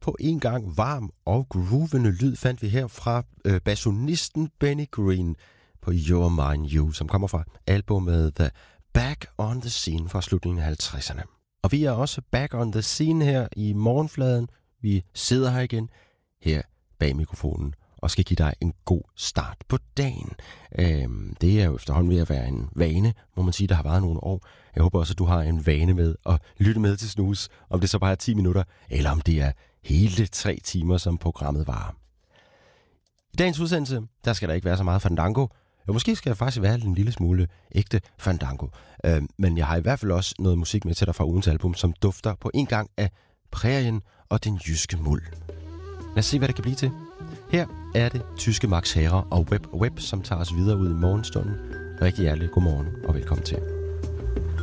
på en gang varm og groovende lyd fandt vi her fra bassonisten Benny Green på You're Mine You, som kommer fra albumet The Back on the Scene fra slutningen af 50'erne. Og vi er også back on the scene her i morgenfladen. Vi sidder her igen, her bag mikrofonen, og skal give dig en god start på dagen. Det er jo efterhånden ved at være en vane, må man sige, der har været nogle år. Jeg håber også, at du har en vane med at lytte med til Snus, om det så bare er 10 minutter, eller om det er hele 3 timer, som programmet varer. I dagens udsendelse, der skal der ikke være så meget fandango. Jo, måske skal jeg faktisk være en lille smule ægte fandango. Men jeg har i hvert fald også noget musik med til dig fra ugens album, som dufter på en gang af prærien og den jyske muld. Lad os se, hvad det kan blive til. Her er det tyske Max Herre og Web, som tager os videre ud i morgenstunden. Rigtig hjertelig godmorgen og velkommen til.